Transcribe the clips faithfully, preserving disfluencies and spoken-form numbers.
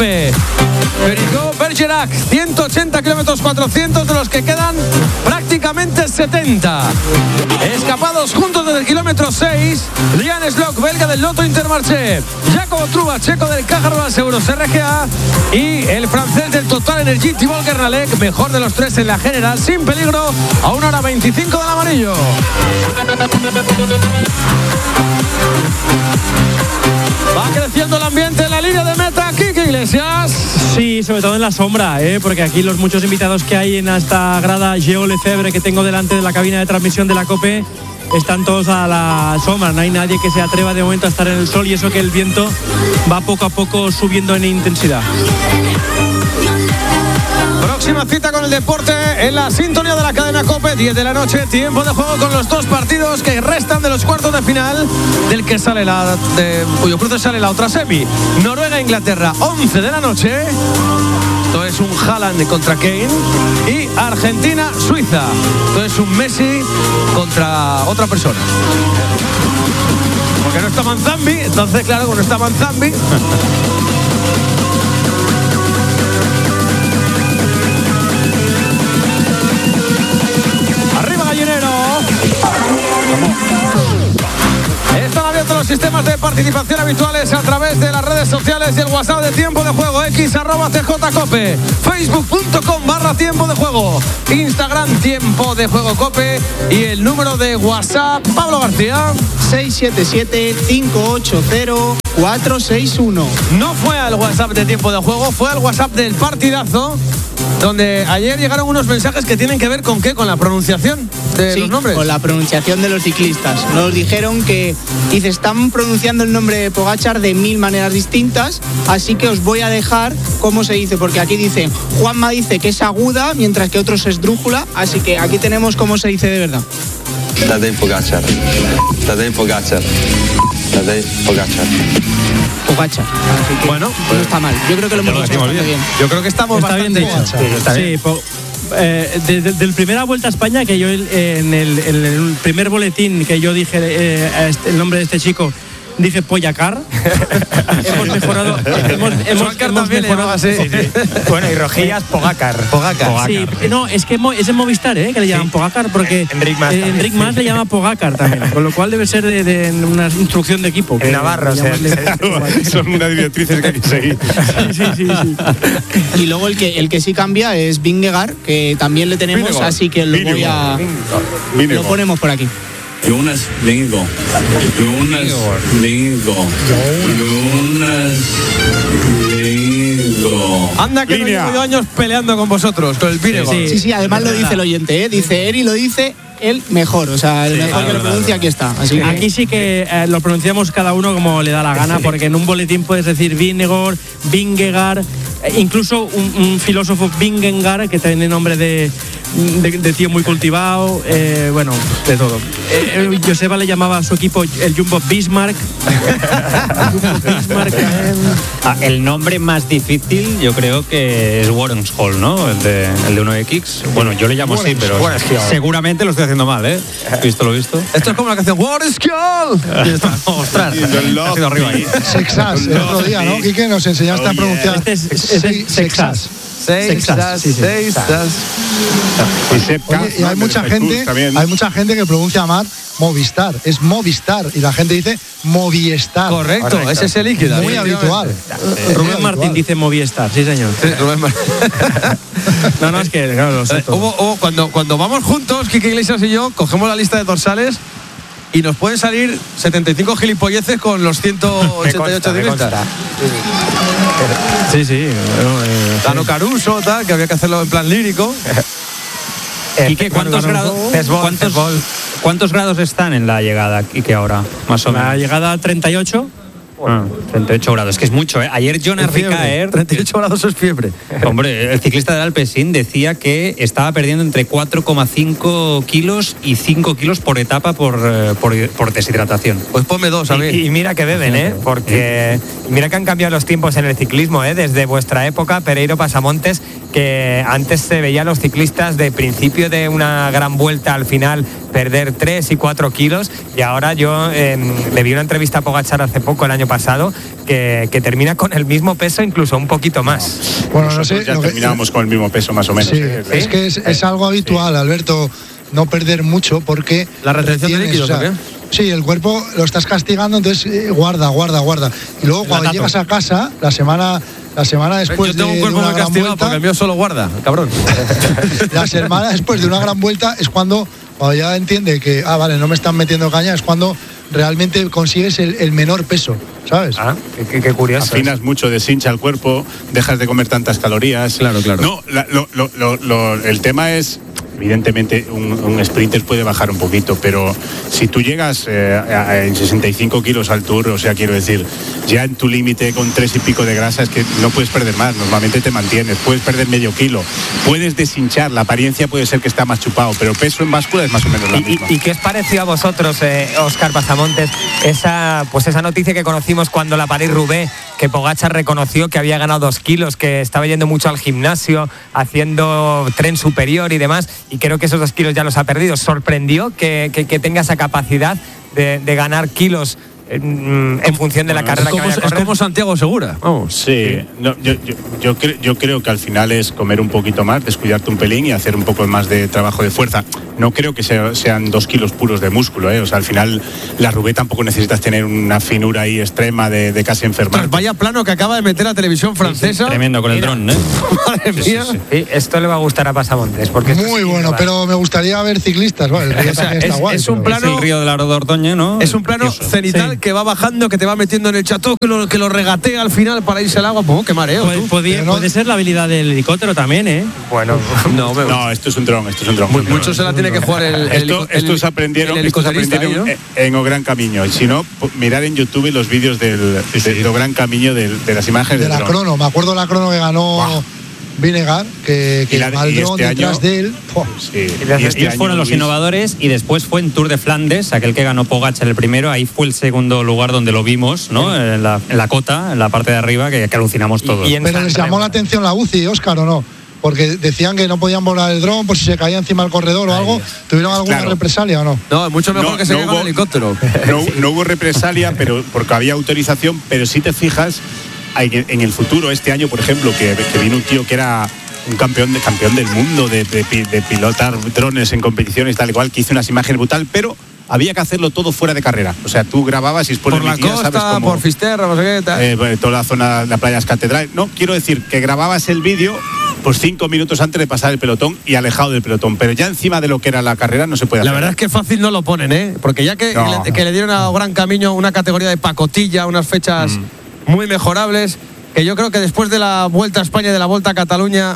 COPE. Pericó Bergerac, ciento ochenta kilómetros cuatrocientos, de los que quedan prácticamente setenta. Escapados juntos desde el kilómetro seis, Lian Slock, belga del Lotto Intermarché, Jacobo Truba, checo del Caja Seguros R G A, y el francés del Total Energy, Thibaut Gernalec, mejor de los tres en la general, sin peligro, a una hora veinticinco del amarillo. Va creciendo el ambiente en la línea de meta, Quique Iglesias. Sí, sobre todo en la sombra, ¿eh? Porque aquí los muchos invitados que hay en esta grada Geo Lefebvre que tengo delante de la cabina de transmisión de la COPE están todos a la sombra. No hay nadie que se atreva de momento a estar en el sol, y eso que el viento va poco a poco subiendo en intensidad. Próxima cita con el deporte en la sintonía de la cadena COPE, diez de la noche, tiempo de juego con los dos partidos que restan de los cuartos de final, del que sale la de cuyo cruce sale la otra semi. Noruega-Inglaterra, once de la noche. Esto es un Haaland contra Kane. Y Argentina-Suiza. Esto es un Messi contra otra persona. Porque no está Manzambi, entonces claro, cuando está Manzambi. Están abiertos los sistemas de participación habituales a través de las redes sociales y el WhatsApp de Tiempo de Juego, X arroba C J Cope, Facebook punto com barra Tiempo de Juego, Instagram Tiempo de Juego Cope, y el número de WhatsApp, Pablo García, seis siete siete, cinco ocho cero, cuatro seis uno. No fue al WhatsApp de Tiempo de Juego, fue al WhatsApp del partidazo, donde ayer llegaron unos mensajes que tienen que ver con qué, con la pronunciación de sí, los nombres. Con la pronunciación de los ciclistas. Nos dijeron que dice, están pronunciando el nombre de Pogačar de mil maneras distintas, así que os voy a dejar cómo se dice, porque aquí dice, Juanma dice que es aguda, mientras que otros es drújula, así que aquí tenemos cómo se dice de verdad. Tadej Pogačar. Tadej Pogačar. Tadej Pogačar. Pogačar. Bueno, pues no está mal. Yo creo que lo hemos hecho bien. bien. Yo creo que estamos está bastante bien dicho. Sí, está bien. Sí, po, eh, de, de, de primera vuelta a España, que yo eh, en, el, en el primer boletín que yo dije eh, este, el nombre de este chico, dije Poyacar. hemos mejorado. Hemos, hemos, hemos mejorado así. Sí, sí. Bueno, y Rojillas, Pogacar. Pogacar. Sí, no, es que es en Movistar, ¿eh? Que le llaman sí. Pogacar, porque Enric Mas, eh, Enric Mas le llama Pogacar también, con lo cual debe ser de, de una instrucción de equipo. En Navarro, o sea, son unas directrices que hay que seguir. Sí, sí, sí, sí. Y luego el que, el que sí cambia es Vingegaard, que también le tenemos, Vingegaard. Así que lo Vingegaard. voy a... Vingegaard. Lo ponemos por aquí. Jonas Vingegaard. Jonas Vingegaard. Jonas Vingegaard. Anda que Línea. No llevo yo años peleando con vosotros, con el Vingegaard. Sí, sí, sí, además lo dice el oyente, ¿eh? Dice Eri, lo dice el mejor, o sea, el sí, mejor que lo pronuncia, aquí está. Así que... Aquí sí que eh, lo pronunciamos cada uno como le da la gana, porque en un boletín puedes decir Vingegaard, Vingegaard, eh, incluso un, un filósofo Vingegaard, que tiene nombre de, de, de tío muy cultivado, eh, bueno, de todo. Eh, Joseba le llamaba a su equipo el Jumbo Bismarck. Jumbo Bismarck eh. ah, el nombre más difícil yo creo que es Warrenshall, ¿no? El de, el de uno X. Bueno, yo le llamo así, pero seguramente lo estoy haciendo mal, ¿eh? ¿Visto lo visto? Esto es como la canción Warrenshall. Ostras, ha sido arriba ahí. Sexas, el otro día, ¿no? Quique, nos enseñaste a pronunciar. Este es, este es Sexas. Sexas, Sexas. Y hay mucha gente, hay mucha gente que pronuncia mal Movistar, es Movistar, y la gente dice Movistar. Correcto, Correcto. Ese es el líquido. Muy habitual. Eh, Rubén Muy Martín habitual. Dice Movistar, sí señor. Sí, Rubén Martín. No, no, es que claro, lo sé. Hubo, hubo, cuando, cuando vamos juntos, Quique Iglesias y yo, cogemos la lista de dorsales y nos pueden salir setenta y cinco gilipolleces con los ciento ochenta y ocho ciclistas. Sí, sí. Bueno, eh, Tano Caruso, tal, que había que hacerlo en plan lírico. Quique, ¿cuántos grados, ¿cuántos, ¿cuántos grados están en la llegada, Quique, ahora? Más o menos. La llegada a treinta y ocho. Ah, treinta y ocho grados, es que es mucho, ¿eh? Ayer John Ricaer... treinta y ocho grados es fiebre. Hombre, el ciclista del Alpecin decía que estaba perdiendo entre cuatro coma cinco kilos y cinco kilos por etapa por, por, por deshidratación. Pues ponme dos a mí. Y, y mira que beben, ¿eh? Porque mira que han cambiado los tiempos en el ciclismo, ¿eh? Desde vuestra época, Pereiro Pasamontes, que antes se veían los ciclistas de principio de una gran vuelta al final perder tres y cuatro kilos, y ahora yo eh, le vi una entrevista a Pogačar hace poco, el año pasado, que, que termina con el mismo peso, incluso un poquito más. Bueno, nosotros no sé, ya terminábamos que... con el mismo peso más o menos. Sí, ¿eh? Es que es, es algo habitual, sí. Alberto, no perder mucho porque... La retención de líquidos, o sea, sí, el cuerpo lo estás castigando, entonces eh, guarda, guarda, guarda. Y luego cuando Latato. llegas a casa, la semana... La semana después Yo tengo de, un cuerpo de una muy gran castigado vuelta, porque el mío solo guarda, cabrón. La semana después de una gran vuelta es cuando, cuando ya entiende que, ah, vale, no me están metiendo caña, es cuando realmente consigues el, el menor peso, ¿sabes? Ah, qué, qué curioso. Afinas es. mucho, deshincha el cuerpo, dejas de comer tantas calorías. Claro, claro. No, la, lo, lo, lo, lo, el tema es... Evidentemente un, un sprinter puede bajar un poquito, pero si tú llegas eh, a, a, en sesenta y cinco kilos al Tour, o sea, quiero decir, ya en tu límite con tres y pico de grasa es que no puedes perder más, normalmente te mantienes, puedes perder medio kilo, puedes deshinchar, la apariencia puede ser que está más chupado, pero peso en báscula es más o menos la ¿Y, misma. ¿Y, y qué os pareció a vosotros, eh, Óscar Pasamontes, esa, pues esa noticia que conocimos cuando la París-Roubaix, que Pogačar reconoció que había ganado dos kilos, que estaba yendo mucho al gimnasio, haciendo tren superior y demás, y creo que esos dos kilos ya los ha perdido? ¿Sorprendió que, que, que tenga esa capacidad de, de ganar kilos en, en función de la bueno, carrera que vaya a correr? Es como Santiago Segura, vamos. Sí, no, yo, yo, yo, cre, yo creo que al final es comer un poquito más, descuidarte un pelín y hacer un poco más de trabajo de fuerza. No creo que sea, sean dos kilos puros de músculo, ¿eh? O sea, al final la Roubaix tampoco necesitas tener una finura ahí extrema de, de casi enfermar. Vaya plano que acaba de meter la televisión francesa. Sí, sí, tremendo con el dron, ¿eh? Madre sí, mía. sí, sí. Sí, esto le va a gustar a Pasamontes, porque muy bueno, pero me gustaría ver ciclistas, ¿vale? El río o sea, es, está guay, es un plano, es el río de la Dordoña, ¿no? Es un plano cenital sí. que va bajando, que te va metiendo en el cható, que lo, que lo regatea al final para irse al agua. Pues, qué mareo. Puede, podía, no, puede ser la habilidad del helicóptero también, ¿eh? Bueno, no, me no, esto es un dron, esto es un dron. Muy, mucho se la tiene que jugar el, el Esto, el, estos aprendieron, el estos aprendieron ahí, ¿no? en O Gran Camino. Y si no, mirar en YouTube los vídeos del, sí, sí. del O Gran Camino, de, de las imágenes de del la dron. crono. Me acuerdo la crono que ganó wow. Vinegar, que, que la, va el dron este detrás año, de él. Sí. Y este Ellos fueron los Luis. innovadores, y después fue en Tour de Flandes, aquel que ganó Pogačar el primero. Ahí fue el segundo lugar donde lo vimos, ¿no? Sí. En, la, en la cota, en la parte de arriba, que, que alucinamos todos. Y, y Pero les llamó la atención la U C I, Óscar, ¿o no? Porque decían que no podían volar el dron por si se caía encima del corredor o Ay, algo. ¿Tuvieron alguna claro. represalia o no? No, es mucho mejor no, que se no llegue hubo, al helicóptero. No, no hubo represalia, pero porque había autorización. Pero si te fijas, en el futuro, este año, por ejemplo, que, que vino un tío que era un campeón, de, campeón del mundo de, de, de pilotar drones en competiciones, tal y cual, que hizo unas imágenes brutal, pero había que hacerlo todo fuera de carrera. O sea, tú grababas y después por la costa, ¿sabes cómo? Por Fisterra, no sé qué tal. Eh, bueno, toda la zona, la playa Catedral. No, quiero decir que grababas el vídeo pues cinco minutos antes de pasar el pelotón y alejado del pelotón, pero ya encima de lo que era la carrera no se puede hacer. La verdad es que fácil no lo ponen, ¿eh? Porque ya que, no. le, que le dieron a Gran Camino una categoría de pacotilla, unas fechas mm. muy mejorables, que yo creo que después de la Vuelta a España y de la Vuelta a Cataluña,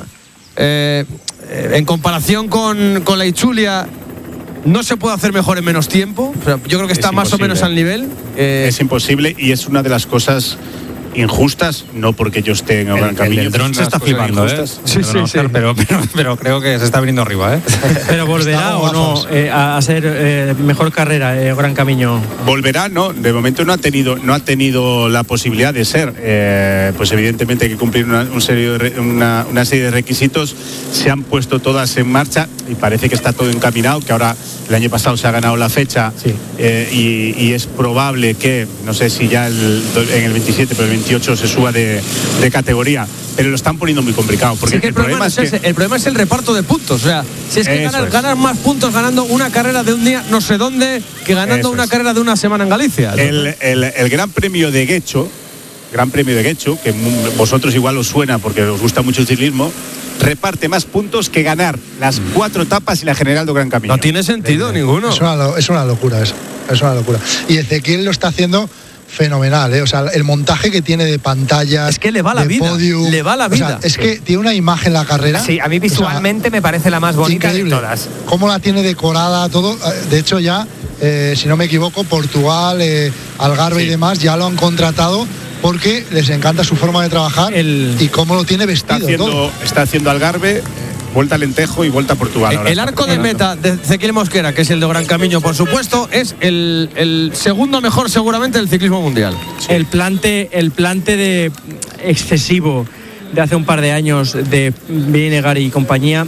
eh, en comparación con, con la Itzulia, no se puede hacer mejor en menos tiempo. O sea, yo creo que está más o menos al nivel. Eh, es imposible, y es una de las cosas injustas, no porque yo esté en el Gran Camino. El dron se está flipando, ¿eh? Sí, sí, sí. Pero, pero, pero creo que se está viniendo arriba, ¿eh? Pero volverá o no eh, a hacer eh, mejor carrera eh, Gran Camino. Volverá, no. De momento no ha tenido, no ha tenido la posibilidad de ser. Eh, pues evidentemente hay que cumplir una, un serio de, una, una serie de requisitos. Se han puesto todas en marcha y parece que está todo encaminado. Que ahora el año pasado se ha ganado la fecha sí. eh, y, y es probable que, no sé si ya el, en el veintisiete, pero el veintiocho se suba de, de categoría, pero lo están poniendo muy complicado, porque sí, que el, el, problema problema es, es que el problema es el reparto de puntos. O sea, si es que ganar, es. ganar más puntos ganando una carrera de un día no sé dónde que ganando eso una es. carrera de una semana en Galicia. El, el, el Gran Premio de Guecho, Gran Premio de Guecho, que vosotros igual os suena porque os gusta mucho el ciclismo, reparte más puntos que ganar las cuatro etapas y la general de Gran Camino. No tiene sentido eh, ninguno. Es una, es una locura eso. Es una locura. Y Ezequiel lo está haciendo fenomenal, ¿eh? O sea, el montaje que tiene de pantallas, es que le va la vida, podium, le va la vida. O sea, es que tiene una imagen la carrera. Sí, a mí visualmente o sea, me parece la más bonita increíble. de todas. Cómo la tiene decorada, todo. De hecho ya, eh, si no me equivoco, Portugal, eh, Algarve sí. y demás ya lo han contratado porque les encanta su forma de trabajar el, y cómo lo tiene vestido. Está haciendo, todo. Está haciendo Algarve, Vuelta a Lentejo y Vuelta a Portugal. El, el arco de meta de Ezequiel Mosquera, que es el de Gran Camino, por supuesto, es el, el segundo mejor seguramente del ciclismo mundial. Sí. El plante, el plante de excesivo de hace un par de años de Vinegar y compañía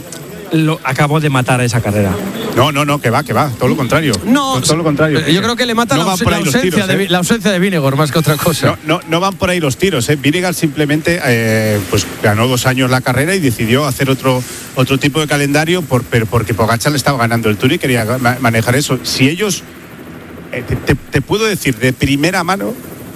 lo acabó de matar esa carrera. No, no, no, que va, que va, todo lo contrario. No, todo lo contrario. Yo creo que le mata no la, la, ausencia tiros, de, ¿eh? la ausencia de Vingegaard más que otra cosa. No, no, no van por ahí los tiros, ¿eh? Vingegaard simplemente eh, pues ganó dos años la carrera y decidió hacer otro otro tipo de calendario por, pero porque Pogačar le estaba ganando el Tour y quería ma- manejar eso. Si ellos, eh, te, te, te puedo decir de primera mano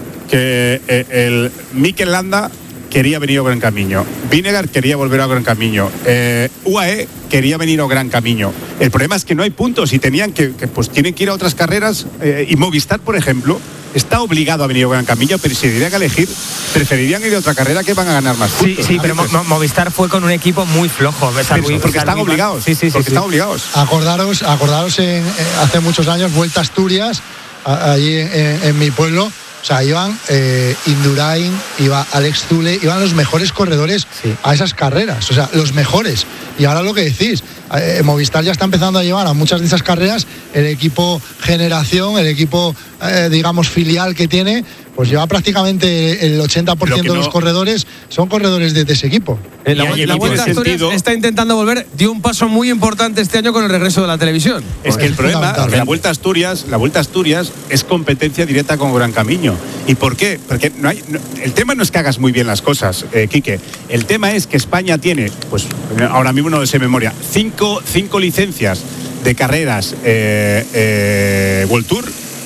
que eh, el Mikel Landa quería venir a Gran Camino, Vingegaard quería volver a Gran Camino, eh, U A E quería venir a Gran Camino. El problema es que no hay puntos y tenían que, que pues tienen que ir a otras carreras eh, y Movistar, por ejemplo, está obligado a venir a Gran Camino, pero si tendrían que elegir, preferirían ir a otra carrera que van a ganar más puntos. Sí, sí, pero Mo- Movistar fue con un equipo muy flojo. Pero, muy, porque están obligados. Sí, sí, sí, porque sí. están obligados. Acordaros, acordaros en, eh, hace muchos años, Vuelta a Asturias, a, allí en, en, en mi pueblo. O sea, iban eh, Indurain, iba Alex Zule, iban los mejores corredores sí. a esas carreras, o sea, los mejores. Y ahora lo que decís, eh, Movistar ya está empezando a llevar a muchas de esas carreras el equipo generación, el equipo, eh, digamos, filial que tiene, pues lleva prácticamente el ochenta por ciento de los no... corredores, son corredores de, de ese equipo. En la, la Vuelta a Asturias sentido... está intentando volver, dio un paso muy importante este año con el regreso de la televisión. Es que el problema, que la Vuelta a Asturias, la Vuelta a Asturias es competencia directa con Gran Camino. ¿Y por qué? Porque no hay, no, el tema no es que hagas muy bien las cosas, eh, Quique. El tema es que España tiene, pues ahora mismo no lo sé de memoria, cinco, cinco licencias de carreras eh, eh, World Tour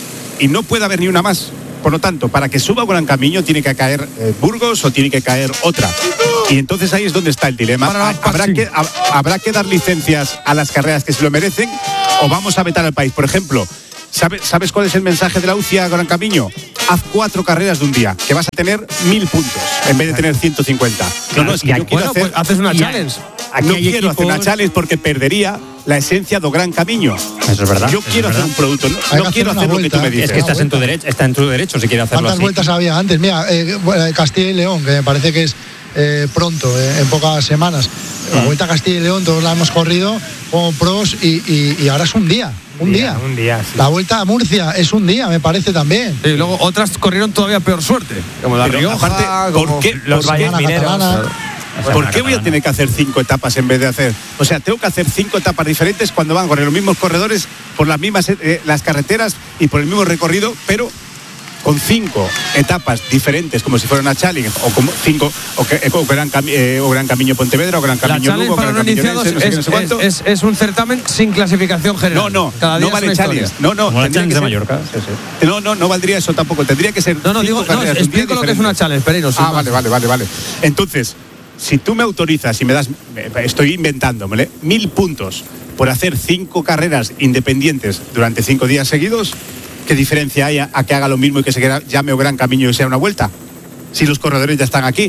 y no puede haber ni una más. Por lo tanto, para que suba Gran Camino tiene que caer eh, Burgos o tiene que caer otra. Y entonces ahí es donde está el dilema. ¿Habrá que, ¿Habrá que dar licencias a las carreras que se lo merecen o vamos a vetar al país? Por ejemplo, ¿sabes, ¿sabes cuál es el mensaje de la U C I a Gran Camino? Haz cuatro carreras de un día, que vas a tener mil puntos en vez de tener ciento cincuenta. No, no, es que yo quiero bueno, hacer... Pues haces una challenge. Aquí no quiero equipos... hacer una challenge porque perdería la esencia do Gran Camino. Eso es verdad. Yo quiero hacer un producto, no, no quiero hacer vuelta, lo que tú me dices. Es que estás en tu derecho, está en tu derecho si quieres hacerlo ¿Cuántas así? vueltas había antes? Mira, eh, Castilla y León, que me parece que es eh, pronto, eh, en pocas semanas. La Vuelta a Castilla y León, todos la hemos corrido como pros y, y, y ahora es un día. Un día, día. Un día sí. La Vuelta a Murcia es un día, me parece también. Y sí, luego otras corrieron todavía peor suerte. Como la Rioja, aparte, ¿por como qué los valles mineros? ¿Por qué voy a tener que hacer cinco etapas en vez de hacer? O sea, tengo que hacer cinco etapas diferentes cuando van a correr los mismos corredores por las mismas eh, las carreteras y por el mismo recorrido, pero con cinco etapas diferentes, como si fuera una challenge, o como cinco, o, que, o, gran, eh, o Gran Camino Pontevedra, o Gran Camino Lugo, o Gran Camino Nense, no sé qué, no sé cuánto. Es, es, es un certamen sin clasificación general. No, no, Cada día no vale challenge. No, no, como la challenge de ser, Mallorca. Sí, sí. No, no, no valdría eso tampoco. Tendría que ser. No, no, digo, no, explico lo que es una challenge, Pereiro. Ah, vale, vale, vale, vale. Entonces, si tú me autorizas y me das, estoy inventándomele, mil puntos por hacer cinco carreras independientes durante cinco días seguidos, ¿qué diferencia hay a, a que haga lo mismo y que se llame o Gran Camino y sea una vuelta? Si los corredores ya están aquí.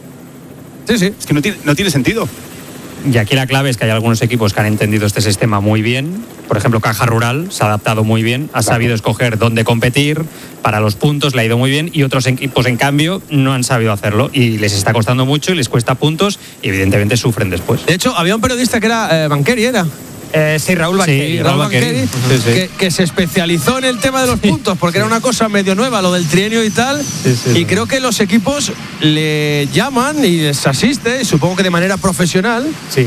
Sí, sí. Es que no tiene, no tiene sentido. Y aquí la clave es que hay algunos equipos que han entendido este sistema muy bien. Por ejemplo, Caja Rural se ha adaptado muy bien, ha claro. sabido escoger dónde competir, para los puntos le ha ido muy bien, y otros equipos, en cambio, no han sabido hacerlo y les está costando mucho y les cuesta puntos y evidentemente sufren después. De hecho, había un periodista que era eh, Banqueri, ¿era? Eh, sí, Raúl Banqueri. Sí, Raúl Banqueri, sí, sí. Que, que se especializó en el tema de los puntos, porque sí. era una cosa medio nueva, lo del trienio y tal. Sí, sí, y sí. creo que los equipos le llaman y les asiste, supongo que de manera profesional. Sí.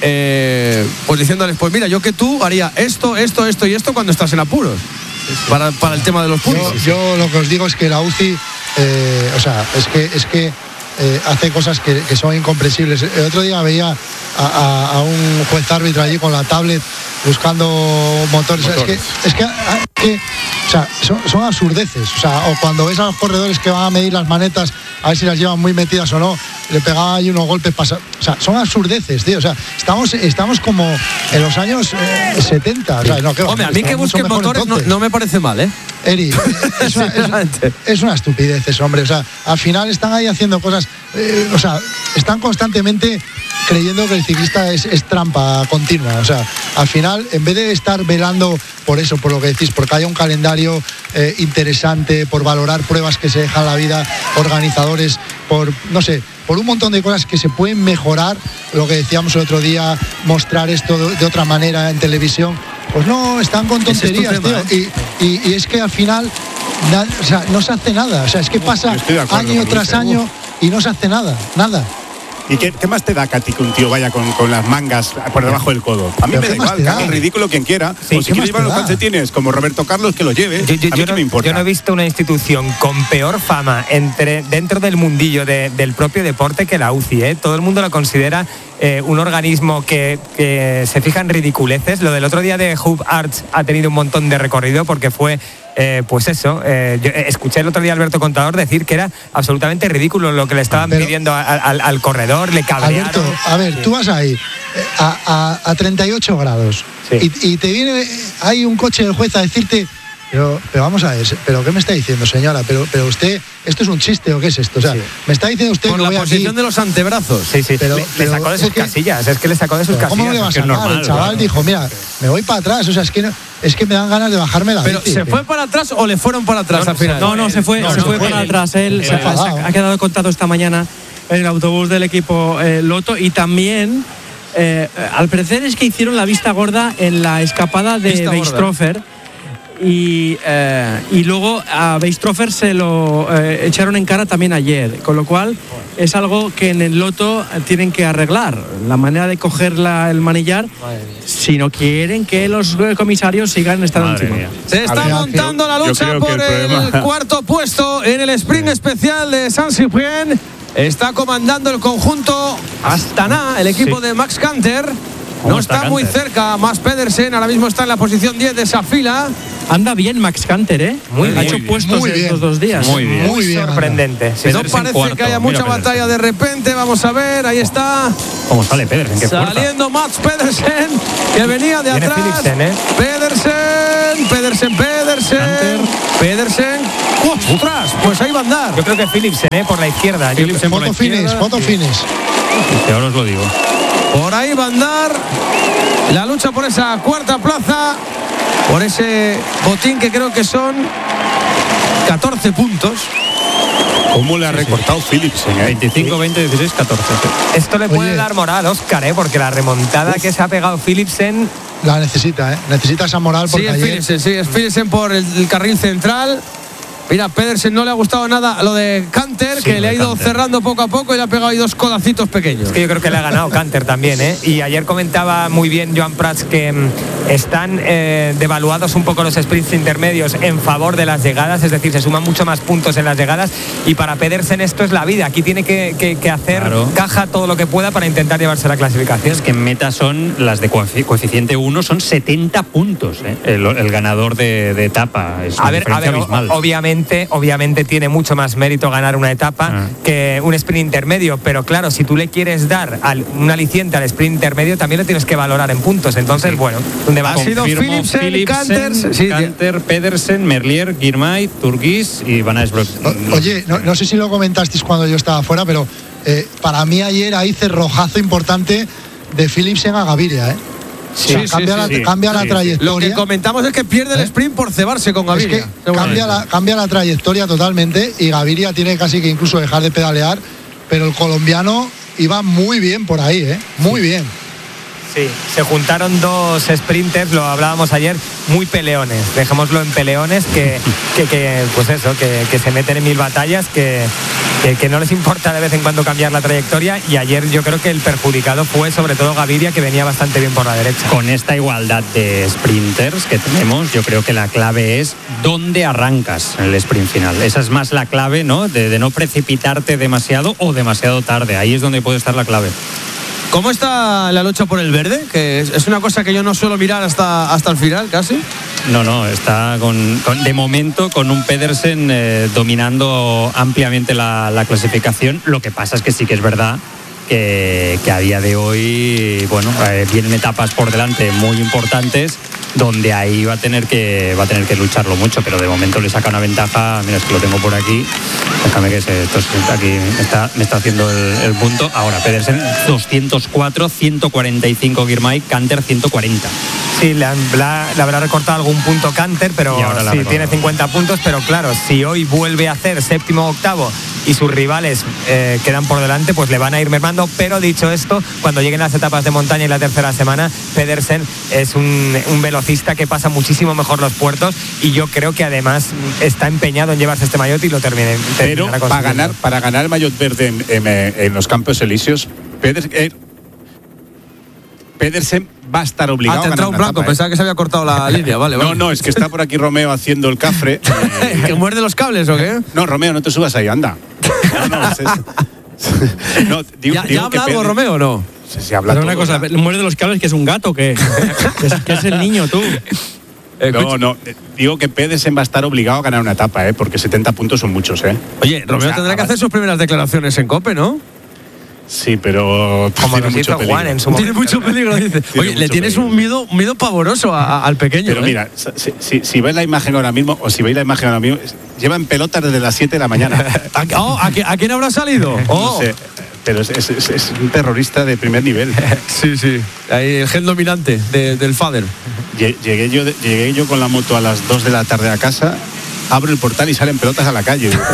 Eh, pues diciéndoles, pues mira, yo que tú haría esto, esto, esto y esto cuando estás en apuros. Sí, sí. Para, para el tema de los puntos. Yo, sí, sí. yo lo que os digo es que la U C I, eh, o sea, es que es que eh, hace cosas que, que son incomprensibles. El otro día veía a, a, a un juez árbitro allí con la tablet buscando motores. motores. O sea, es que, es que, que o sea, son, son absurdeces. O sea, o cuando ves a los corredores que van a medir las manetas a ver si las llevan muy metidas o no, le pegaba ahí unos golpes pasa, o sea, son absurdeces, tío. O sea, estamos, estamos como en los años eh, setenta. O sea, no, Hombre, a mí que busquen motores no, no me parece mal, ¿eh? Eri, es una, es, es una estupidez eso, hombre. O sea, al final están ahí haciendo cosas, eh, o sea, están constantemente creyendo que el ciclista es, es trampa continua. O sea, al final, en vez de estar velando por eso, por lo que decís, porque haya un calendario eh, interesante, por valorar pruebas que se dejan la vida, organizadores, por, no sé, por un montón de cosas que se pueden mejorar, lo que decíamos el otro día, mostrar esto de, de otra manera en televisión, pues no, están con tonterías, tema, tío. ¿eh? Y, y, y es que al final, na, o sea, no se hace nada. O sea, es que pasa año tras año y no se hace nada, nada. ¿Y qué, qué más te da, Katy, que un tío vaya con, con las mangas por debajo del codo? A mí me da igual, que haga el ridículo quien quiera. Sí, o si quiere llevar los calcetines como Roberto Carlos, que lo lleve. Yo, yo, a mí yo qué no, me importa. Yo no he visto una institución con peor fama entre, dentro del mundillo de, del propio deporte que la U C I, ¿eh? Todo el mundo la considera eh, un organismo que, que se fija en ridiculeces. Lo del otro día de Hub Arts ha tenido un montón de recorrido porque fue... Eh, pues eso, eh, yo escuché el otro día a Alberto Contador decir que era absolutamente ridículo lo que le estaban Pero, pidiendo a, a, al, al corredor, le cabrearon. Alberto, a ver, sí. Tú vas ahí a, a, a treinta y ocho grados sí. y, y te viene, hay un coche del juez a decirte, pero, pero vamos a ver, ¿pero qué me está diciendo, señora? Pero, pero usted, ¿esto es un chiste o qué es esto? O sea, sí. me está diciendo usted por que la voy posición aquí... de los antebrazos. Sí, sí, pero, le, pero le sacó de sus es que, casillas, es que le sacó de sus casillas. ¿Cómo le va a sacar? Normal, el chaval claro. dijo, mira, me voy para atrás, o sea, es que... No, es que me dan ganas de bajarme la Pero bici. ¿se fue para atrás o le fueron para atrás no, al final? No, no, se fue, no, se no, fue, fue para él. atrás. Él se, se ha quedado contado esta mañana en el autobús del equipo eh, Lotto y también, eh, al parecer es que hicieron la vista gorda en la escapada de Weistrofer. Y, eh, y luego a Weistrofer se lo eh, echaron en cara también ayer, con lo cual es algo que en el Lotto tienen que arreglar, la manera de coger la, el manillar, si no quieren que los comisarios sigan estando Madre encima. Mía. Se está ver, montando la lucha por el, el cuarto puesto en el sprint especial de Saint-Cyprien. Está comandando el conjunto Astana, el equipo sí. de Max Canter. No está, está muy cerca Mads Pedersen, ahora mismo está en la posición diez de esa fila. Anda bien Max Canter, ¿eh? Muy bien. Ha hecho puestos muy estos dos días. Muy bien. Muy bien, sorprendente. Sí, no parece cuarto. que haya mucha Mira batalla Pedersen. de repente. Vamos a ver, ahí está. ¿Cómo sale Pedersen? ¿Qué Saliendo Mads Pedersen, que venía de Viene atrás. Philipsen, ¿eh? Pedersen, Pedersen, Pedersen. Canter. Pedersen. ¡Ostras! Pues ahí va a andar. Yo creo que Philipsen, ¿eh? Por la izquierda. Philipsen por la izquierda. Foto finish. Ahora os lo digo. Por ahí va a andar la lucha por esa cuarta plaza, por ese botín que creo que son catorce puntos. ¿Cómo le ha sí, recortado sí. Philipsen? ¿eh? veinticinco, veinte, dieciséis, catorce. Esto le puede Oye. dar moral, Óscar, ¿eh? Porque la remontada Uf. que se ha pegado Philipsen... La necesita, ¿eh? Necesita esa moral porque sí, es ayer... Philipsen, sí, es Philipsen por el, el carril central. Mira, Pedersen no le ha gustado nada lo de Canter, sí, que le ha ido Canter. cerrando poco a poco y le ha pegado ahí dos codacitos pequeños. Es que yo creo que le ha ganado Canter también, ¿eh? Y ayer comentaba muy bien Joan Prats que mm, están eh, devaluados un poco los sprints intermedios en favor de las llegadas, es decir, se suman mucho más puntos en las llegadas y para Pedersen esto es la vida. Aquí tiene que, que, que hacer claro. caja todo lo que pueda para intentar llevarse la clasificación. Es que en meta son las de coeficiente uno, son setenta puntos, ¿eh? el, el ganador de, de etapa. Es a ver, a ver, o, obviamente Obviamente tiene mucho más mérito ganar una etapa ah. que un sprint intermedio, pero claro, si tú le quieres dar al, un aliciente al sprint intermedio, también lo tienes que valorar en puntos. Entonces, sí. bueno, un debate. Ha sido Philipsen, Philipsen Canter, sí, Canter, Pedersen, Merlier, Girmay, Turgis y Van Aysbroek. Oye, no, no sé si lo comentasteis cuando yo estaba fuera, pero eh, para mí ayer ahí cerrojazo importante de Philipsen a Gaviria, ¿eh? Sí, o sea, sí, cambia, sí, la, sí. cambia la sí, trayectoria. Lo que comentamos es que pierde el sprint por cebarse con Gaviria. Es que cambia, la, cambia la trayectoria totalmente y Gaviria tiene casi que incluso dejar de pedalear, pero el colombiano iba muy bien por ahí, ¿eh? Muy sí. bien. Sí, se juntaron dos sprinters, lo hablábamos ayer, muy peleones. Dejémoslo en peleones que, que, que pues eso, que, que se meten en mil batallas, que, que, que no les importa de vez en cuando cambiar la trayectoria. Y ayer yo creo que el perjudicado fue sobre todo Gaviria, que venía bastante bien por la derecha. Con esta igualdad de sprinters que tenemos, yo creo que la clave es dónde arrancas en el sprint final. Esa es más la clave, ¿no? De, de no precipitarte demasiado o demasiado tarde. Ahí es donde puede estar la clave. ¿Cómo está la lucha por el verde? Que es, es una cosa que yo no suelo mirar hasta, hasta el final, casi. No, no, está con, con de momento con un Pedersen eh, dominando ampliamente la, la clasificación. Lo que pasa es que sí que es verdad que, que a día de hoy, bueno, eh, vienen etapas por delante muy importantes donde ahí va a tener que va a tener que lucharlo mucho, pero de momento le saca una ventaja. Mira, es que lo tengo por aquí, déjame que se, esto aquí me está, me está haciendo el, el punto. Ahora Pedersen doscientos cuatro, ciento cuarenta y cinco Girmay, Canter ciento cuarenta. Sí, le, han, la, le habrá recortado algún punto Canter, pero sí, tiene cincuenta puntos, pero claro, si hoy vuelve a hacer séptimo o octavo y sus rivales eh, quedan por delante, pues le van a ir mermando. Pero dicho esto, cuando lleguen las etapas de montaña y la tercera semana, Pedersen es un, un velocista que pasa muchísimo mejor los puertos, y yo creo que además está empeñado en llevarse este maillot y lo termine. Pero para ganar, para ganar el maillot verde en, en, en los Campos Elíseos, Pedersen, eh, Pedersen va a estar obligado ah, te a ganar un una blanco, etapa, pensaba ¿eh? que se había cortado la línea, vale, vale. No, no, es que está por aquí Romeo haciendo el cafre. Eh, ¿Que muerde los cables o qué? No, Romeo, no te subas ahí, anda. No, no, es, es, no, digo, ¿Ya, digo ¿ya habla algo Peder, Romeo o no? Se, se habla Pero todo, una cosa, ¿verdad? muerde los cables, que es un gato, que, que, es, que es el niño, tú. No, no, digo que Pedersen va a estar obligado a ganar una etapa, ¿eh? Porque setenta puntos son muchos, ¿eh? Oye, Romeo O sea, tendrá que hacer sus primeras declaraciones en COPE, ¿no? Sí, pero como tiene nos mucho hizo peligro. Juan en su Tiene momento. mucho peligro, dice. Tiene Oye, le mucho tienes peligro. un miedo, un miedo pavoroso a- a- al pequeño. Pero ¿eh? mira, si, si, si veis la imagen ahora mismo, o si veis la imagen ahora mismo, lleva en pelotas desde las siete de la mañana. ¿A, oh, ¿a, qué- a quién habrá salido? Oh. No sé, pero es, es- es- es un terrorista de primer nivel. Sí, sí. Ahí el gen dominante de- del Fader. Lle- Llegué yo, de- llegué yo con la moto a las dos de la tarde a casa, abro el portal y salen pelotas a la calle. Digo,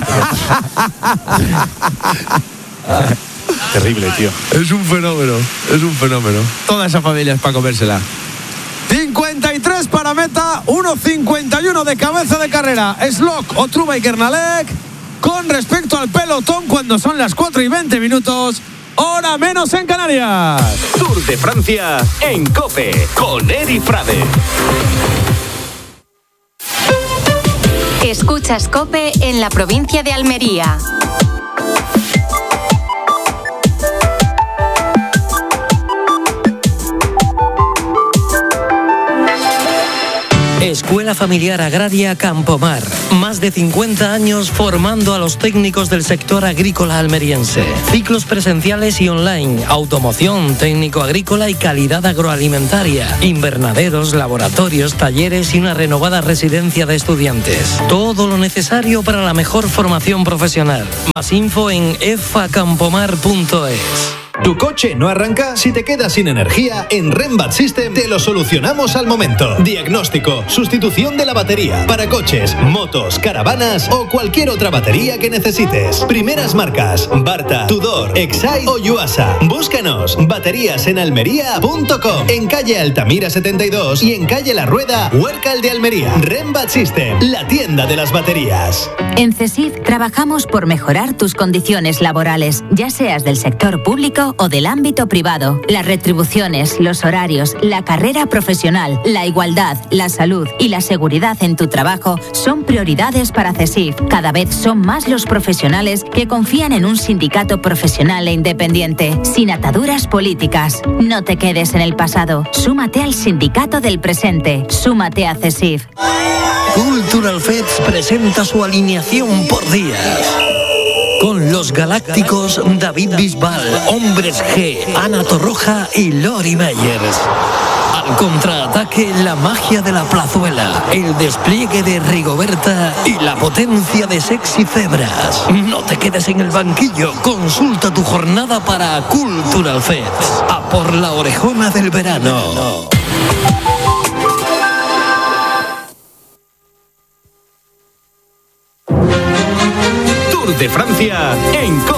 terrible, tío. Es un fenómeno, es un fenómeno. Toda esa familia es para comérsela. cincuenta y tres para meta, uno cincuenta y uno de cabeza de carrera. Slock, Otruba y Kernalek. Con respecto al pelotón, cuando son las cuatro y veinte minutos, hora menos en Canarias. Tour de Francia en COPE con Eri Frade. Escuchas COPE en la provincia de Almería. Escuela Familiar Agraria Campomar. Más de cincuenta años formando a los técnicos del sector agrícola almeriense. Ciclos presenciales y online, automoción, técnico agrícola y calidad agroalimentaria. Invernaderos, laboratorios, talleres y una renovada residencia de estudiantes. Todo lo necesario para la mejor formación profesional. Más info en efacampomar punto es. ¿Tu coche no arranca? Si te quedas sin energía, en Rembat System te lo solucionamos al momento. Diagnóstico, sustitución de la batería para coches, motos, caravanas o cualquier otra batería que necesites. Primeras marcas: Barta, Tudor, Excite o Yuasa. Búscanos. Baterías en almería punto com, en calle Altamira setenta y dos y en calle La Rueda, Huércal de Almería. Rembat System, la tienda de las baterías. En CESIF trabajamos por mejorar tus condiciones laborales, ya seas del sector público o del ámbito privado. Las retribuciones, los horarios, la carrera profesional, la igualdad, la salud y la seguridad en tu trabajo son prioridades para CESIF. Cada vez son más los profesionales que confían en un sindicato profesional e independiente, sin ataduras políticas. No te quedes en el pasado. Súmate al sindicato del presente. Súmate a CESIF. Cultural Feds presenta su alineación por días. Con los galácticos David Bisbal, Hombres G, Ana Torroja y Lori Meyers. Al contraataque, la magia de la plazuela, el despliegue de Rigoberta y la potencia de Sexy Cebras. No te quedes en el banquillo, consulta tu jornada para Cultural Feds. A por la orejona del verano. Tour de Francia en COPE.